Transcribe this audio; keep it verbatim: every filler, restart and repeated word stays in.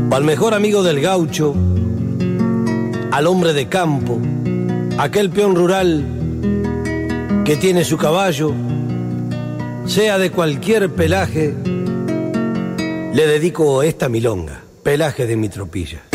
Al mejor amigo del gaucho, al hombre de campo, aquel peón rural que tiene su caballo, sea de cualquier pelaje, le dedico esta milonga, Pelaje de mi tropilla.